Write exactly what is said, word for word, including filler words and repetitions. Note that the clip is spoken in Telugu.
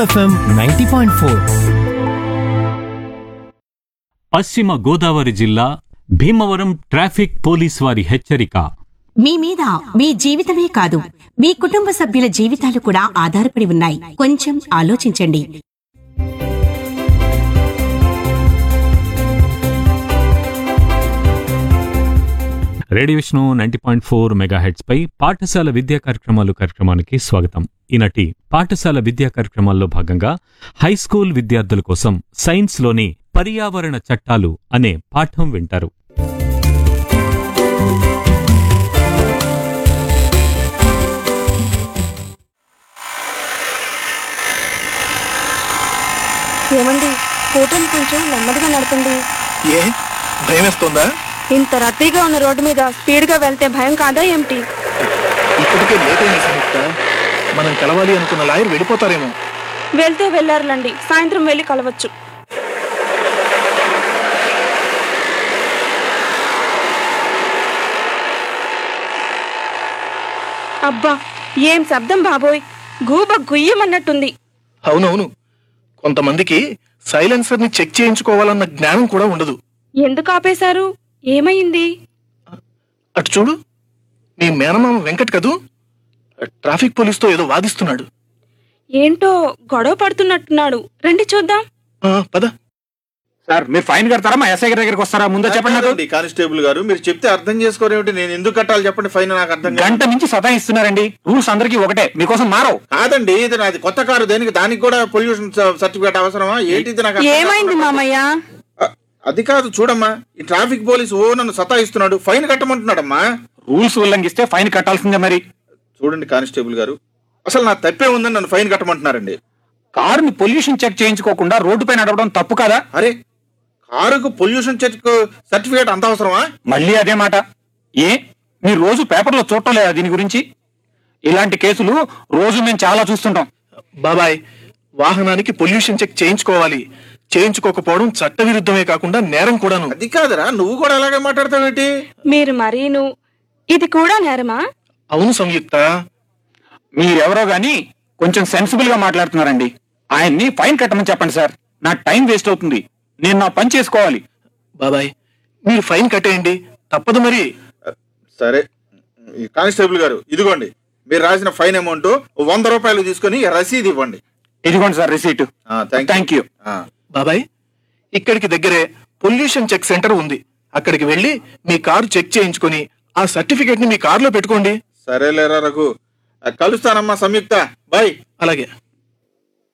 FM ninety point four. పశ్చిమ గోదావరి జిల్లా భీమవరం ట్రాఫిక్ పోలీస్ వారి హెచ్చరిక. మీ మీద మీ జీవితమే కాదు, మీ కుటుంబ సభ్యుల జీవితాలు కూడా ఆధారపడి ఉన్నాయి. కొంచెం ఆలోచించండి. Radio Vishnu ninety point four megahertz పై పాఠశాల విద్యా కార్యక్రమాలు కార్యక్రమానికి స్వాగతం. ఈనాటి పాఠశాల విద్యా కార్యక్రమాల్లో భాగంగా హైస్కూల్ విద్యార్థుల కోసం సైన్స్ లోని పర్యావరణ చట్టాలు అనే పాఠం వింటారు. ఏమండి, ఫోటోలు కొంచెం నెమ్మదిగా నడపండి. ఏ భయం వేస్తుందా? ఇంత రద్దీగా ఉన్న రోడ్డు మీద స్పీడ్ గా వెళ్తే భయం కాదా ఏమిటి? ఇప్పటికే లేట్ అయింది సంయుక్త. మనం కలవాలి అనుకున్న లాయర్ వెళ్ళిపోతారేమో. వెళ్తే వెళ్ళారులండి, సాయంత్రం వెళ్ళి కలవచ్చు. అబ్బా, ఏం శబ్దం బాబోయ్! గూబ గుయ్యమన్నట్టుంది. అవునవును, కొంతమందికి సైలెన్సర్ ని చెక్ చేయించుకోవాలన్న జ్ఞానం కూడా ఉండదు. ఎందుకు ఆపేశారు? ఏమైంది? అటు చూడు, నీ మేనమామ వెంకట్ కదూ, ట్రాఫిక్ పోలీసుతో ఏదో వాదిస్తున్నాడు. ఏంటో గొడవ పడుతున్నట్టున్నాడు. రండి చూద్దాం. పద. సార్, మీరు ఫైన్ కడతారా మా ఎస్ఐ గారి దగ్గరికి వస్తారా? ముందే చెప్పండి. నాకు కానిస్టేబుల్ గారు, మీరు చెప్తే అర్థం చేసుకోరేమిటి? నేను ఎందుకు కట్టాలి చెప్పండి ఫైన్? నాకు అర్థం. గంట నుంచి సతాయిస్తున్నారండి. రూల్స్ అందరికీ ఒకటే, మీకోసం మారవు. కాదండి, ఇది నాది కొత్త కారు, దేనికి దానికి కూడా పొల్యూషన్ సర్టిఫికేట్ అవసరమా ఏంటిది? నాకు ఏమైంది మామయ్య? అది కాదు, చూడమ్మా, ఈ ట్రాఫిక్ పోలీసు ఓ నన్ను సతాయిస్తున్నాడు, ఫైన్ కట్టమంటున్నాడమ్మా. రూల్స్ ఉల్లంఘిస్తే ఫైన్ కట్టాల్సిందే మరి. చూడండి కానిస్టేబుల్ గారు, అసలు నా తప్పే ఉందని నన్ను ఫైన్ కట్టమంటున్నారండి. కారుని పొల్యూషన్ చెక్ చేయించుకోకుండా రోడ్డు పైన నడవడం తప్పు కదా? అరే, కారుకు పొల్యూషన్ చెక్ సర్టిఫికేట్ అంత అవసరమా? మళ్ళీ అదే మాట. ఏ మీరు రోజు పేపర్లో చూడటం లేదా దీని గురించి? ఇలాంటి కేసులు రోజు మేము చాలా చూస్తుంటాం. బాబాయ్, వాహనానికి పొల్యూషన్ చెక్ చేయించుకోవాలి. చేయించుకోకపోవడం చట్ట విరుద్ధమే కాకుండా నేరం కూడాను. అది కాదురా, నువ్వు కూడా అలాగే మాట్లాడతావేంటి? మీరు మరీను ఇది కూడా నేరమా? అవును సంయుక్త, మీరెవరో గాని కొంచెం సెన్సిబుల్ గా మాట్లాడుతున్నారండి. ఆయన్ని ఫైన్ కట్టమని చెప్పండి సార్. నా టైం వేస్ట్ అవుతుంది, నేను నా పని చేసుకోవాలి. బాబాయ్, మీరు ఫైన్ కట్టేయండి, తప్పదు మరి. సరే కానిస్టేబుల్ గారు, ఇదిగోండి మీరు రాసిన ఫైన్ అమౌంట్ వంద రూపాయలు తీసుకుని రసీదు ఇవ్వండి. ఇదిగోండి సార్ రిసీట్. Thank you. బాబాయ్, ఇక్కడికి దగ్గరే పొల్యూషన్ చెక్ సెంటర్ ఉంది. అక్కడికి వెళ్ళి మీ కారు చెక్ చేయించుకుని ఆ సర్టిఫికేట్ ని మీ కారులో పెట్టుకోండి. సరేలేరా రఘు, కలుస్తానమ్మా సంయుక్త. బాయ్. అలాగే.